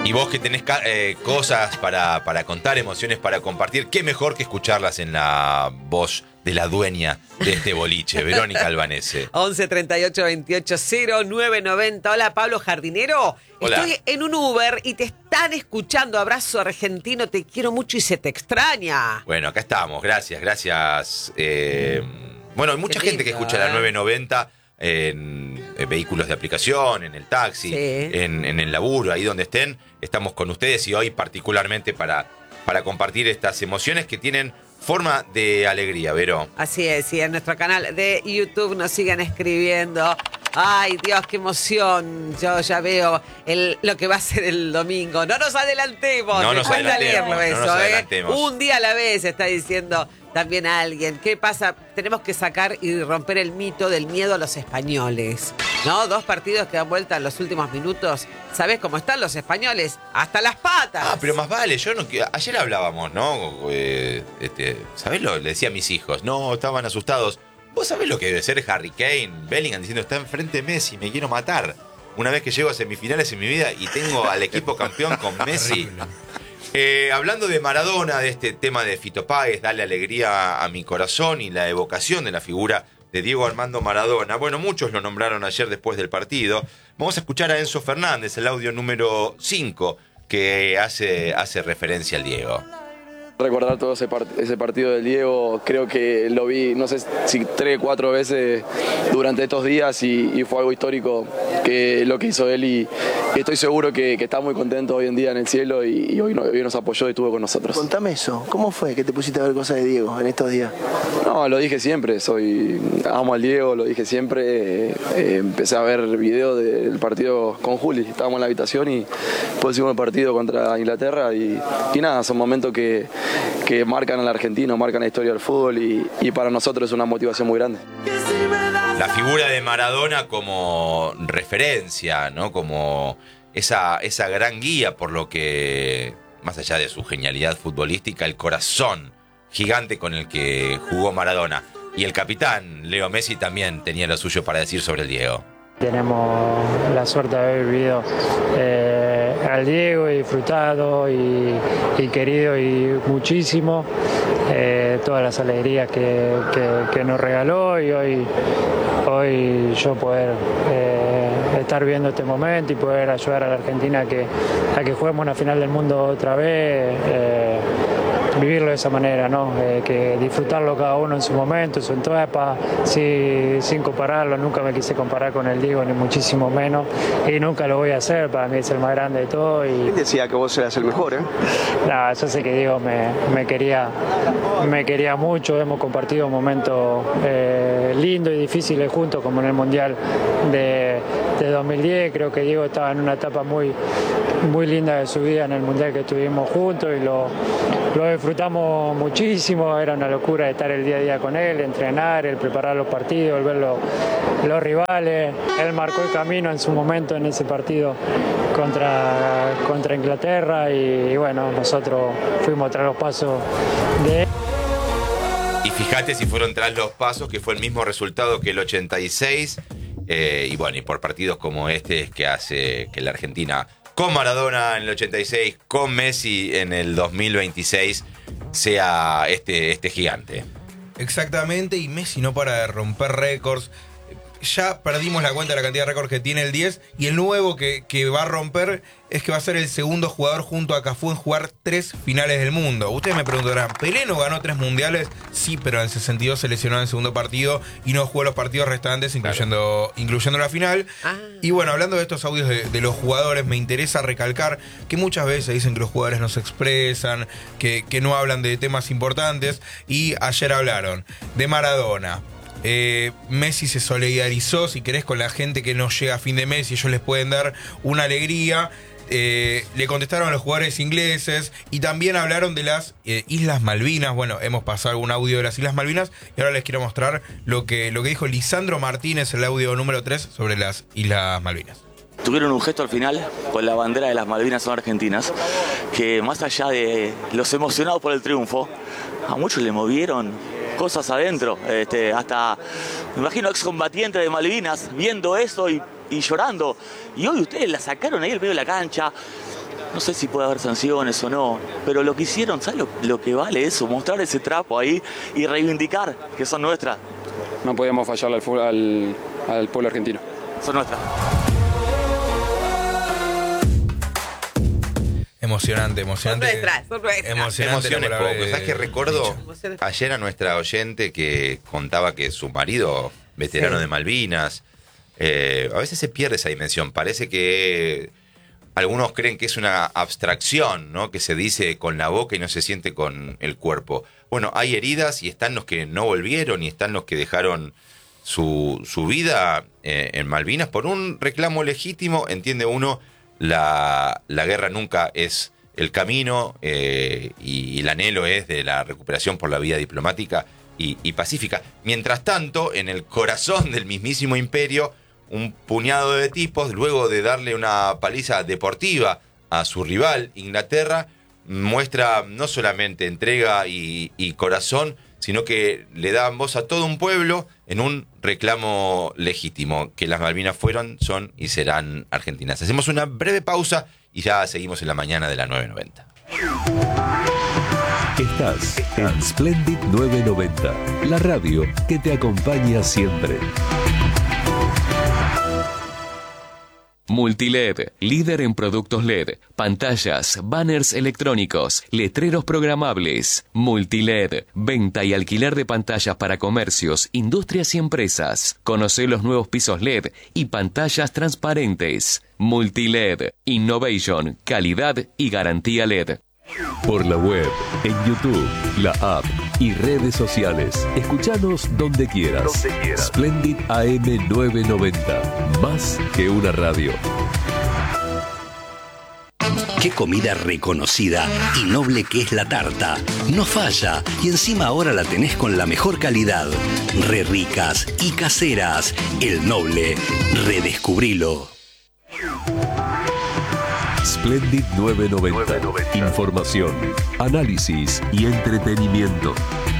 Y vos que tenés cosas para contar, emociones para compartir, qué mejor que escucharlas en la voz de la dueña de este boliche, Verónica Albanese. 11 38 28 09 90. Hola, Pablo Jardinero. Hola. Estoy en un Uber y te están escuchando. Abrazo argentino, te quiero mucho y se te extraña. Bueno, acá estamos, gracias. Bueno, hay mucha gente que escucha la 990 en vehículos de aplicación, en el taxi, Sí. en el laburo, ahí donde estén. Estamos con ustedes y hoy particularmente para compartir estas emociones que tienen forma de alegría, Vero. Así es, y en nuestro canal de YouTube nos siguen escribiendo. Ay, Dios, qué emoción. Yo ya veo lo que va a ser el domingo. No nos adelantemos. No Me nos cuesta adelantemos, leerlo no eso, nos adelantemos. Un día a la vez, está diciendo también alguien. ¿Qué pasa? Tenemos que sacar y romper el mito del miedo a los españoles. ¿No? 2 partidos que dan vuelta en los últimos minutos. ¿Sabés cómo están los españoles? ¡Hasta las patas! Ah, pero más vale, ayer hablábamos, ¿no? ¿Sabés lo? Le decía a mis hijos, no, estaban asustados. ¿Vos sabés lo que debe ser Harry Kane, Bellingham diciendo, está enfrente de Messi, me quiero matar? Una vez que llego a semifinales en mi vida y tengo al equipo campeón con Messi. Hablando de Maradona, de este tema de Fito Páez, dale alegría a mi corazón y la evocación de la figura de Diego Armando Maradona. Bueno, muchos lo nombraron ayer después del partido. Vamos a escuchar a Enzo Fernández, el audio número 5, que hace referencia al Diego. Recordar todo ese partido del Diego, creo que lo vi, no sé si 3 o 4 veces durante estos días y fue algo histórico que lo que hizo él y estoy seguro que está muy contento hoy en día en el cielo y hoy nos apoyó y estuvo con nosotros. Contame eso, ¿cómo fue que te pusiste a ver cosas de Diego en estos días? No, lo dije siempre, amo al Diego, lo dije siempre, empecé a ver videos del partido con Juli, estábamos en la habitación y después hicimos el partido contra Inglaterra y nada, son momentos que marcan al argentino, marcan la historia del fútbol y para nosotros es una motivación muy grande. La figura de Maradona como referencia, ¿no? Como esa gran guía por lo que, más allá de su genialidad futbolística, el corazón gigante con el que jugó Maradona. Y el capitán, Leo Messi, también tenía lo suyo para decir sobre el Diego. Tenemos la suerte de haber vivido al Diego y disfrutado y querido y muchísimo todas las alegrías que nos regaló y hoy yo poder estar viendo este momento y poder ayudar a la Argentina a que juguemos una final del mundo otra vez. Vivirlo de esa manera, ¿no? Que disfrutarlo cada uno en su momento, en su etapa, sin compararlo. Nunca me quise comparar con el Diego, ni muchísimo menos, y nunca lo voy a hacer. Para mí es el más grande de todo. ¿Quién decía que vos eras el mejor, Nah, yo sé que Diego me quería mucho. Hemos compartido momentos lindos y difíciles juntos, como en el Mundial de 2010. Creo que Diego estaba en una etapa muy linda de su vida en el Mundial que estuvimos juntos y lo disfrutamos muchísimo. Era una locura estar el día a día con él, entrenar, el preparar los partidos, el ver los rivales. Él marcó el camino en su momento en ese partido contra Inglaterra y bueno, nosotros fuimos tras los pasos de él. Y fíjate si fueron tras los pasos, que fue el mismo resultado que el 86. Y bueno, y por partidos como este es que hace que la Argentina, con Maradona en el 86, con Messi en el 2026, sea este gigante. Exactamente, y Messi no para de romper récords. Ya perdimos la cuenta de la cantidad de récords que tiene el 10 y el nuevo que va a romper es que va a ser el segundo jugador junto a Cafú en jugar 3 finales del mundo. Ustedes me preguntarán, ¿Pelé no ganó 3 mundiales? Sí, pero en el 62 se lesionó en el segundo partido y no jugó los partidos restantes, incluyendo la final. Y bueno, hablando de estos audios de los jugadores, me interesa recalcar que muchas veces dicen que los jugadores no se expresan, que no hablan de temas importantes, y ayer hablaron de Maradona. Messi se solidarizó, si querés, con la gente que no llega a fin de mes y ellos les pueden dar una alegría. Le contestaron a los jugadores ingleses y también hablaron de las Islas Malvinas. Bueno, hemos pasado algún audio de las Islas Malvinas y ahora les quiero mostrar lo que dijo Lisandro Martínez, el audio número 3 sobre las Islas Malvinas. Tuvieron un gesto al final con la bandera de las Malvinas son argentinas, que más allá de los emocionados por el triunfo, a muchos le movieron cosas adentro, hasta me imagino excombatientes de Malvinas viendo eso y llorando. Y hoy ustedes la sacaron ahí al medio de la cancha. no sé si puede haber sanciones o no, pero lo que hicieron, ¿sabes lo que vale eso? Mostrar ese trapo ahí y reivindicar que son nuestras. No podíamos fallarle al pueblo argentino. Son nuestras. Emocionante. Son nuestras. Emociones poco. ¿Sabes qué recuerdo? Emociones. Ayer a nuestra oyente que contaba que su marido, veterano de Malvinas, a veces se pierde esa dimensión. Parece que algunos creen que es una abstracción, ¿no? Que se dice con la boca y no se siente con el cuerpo. Bueno, hay heridas y están los que no volvieron y están los que dejaron su vida en Malvinas por un reclamo legítimo. Entiende uno, la guerra nunca es el camino y el anhelo es de la recuperación por la vía diplomática y pacífica. Mientras tanto, en el corazón del mismísimo imperio, un puñado de tipos, luego de darle una paliza deportiva a su rival, Inglaterra, muestra no solamente entrega y corazón, sino que le dan voz a todo un pueblo en un reclamo legítimo, que las Malvinas fueron, son y serán argentinas. Hacemos una breve pausa y ya seguimos en la mañana de la 990. Estás en Splendid 990, la radio que te acompaña siempre. Multiled, líder en productos LED, pantallas, banners electrónicos, letreros programables. Multiled, venta y alquiler de pantallas para comercios, industrias y empresas. Conoce los nuevos pisos LED y pantallas transparentes. Multiled, innovation, calidad y garantía LED. Por la web, en YouTube, la app y redes sociales. Escuchanos donde quieras. Splendid AM 990. Más que una radio. Qué comida reconocida y noble que es la tarta. No falla y encima ahora la tenés con la mejor calidad. Re ricas y caseras. El Noble. Redescubrilo. Splendid 990. Información, análisis y entretenimiento.